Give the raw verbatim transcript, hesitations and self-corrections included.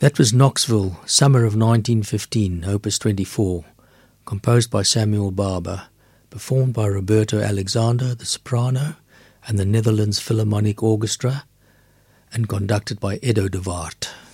That was Knoxville, summer of nineteen fifteen, Opus twenty-four, composed by Samuel Barber, performed by Roberto Alexander, the soprano, and the Netherlands Philharmonic Orchestra, and conducted by Edo de Waard.